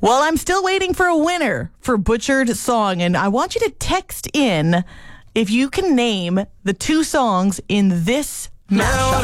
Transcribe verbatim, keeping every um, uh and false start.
Well, I'm still waiting for a winner for Butchered Song, and I want you to text in if you can name the two songs in this mashup.